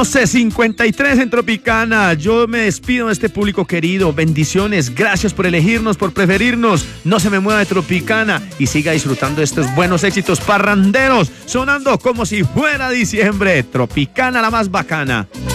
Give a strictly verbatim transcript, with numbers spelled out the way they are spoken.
doce cincuenta y tres en Tropicana. Yo me despido de este público querido. Bendiciones. Gracias por elegirnos, por preferirnos. No se me mueva de Tropicana y siga disfrutando de estos buenos éxitos parranderos, sonando como si fuera diciembre. Tropicana, la más bacana.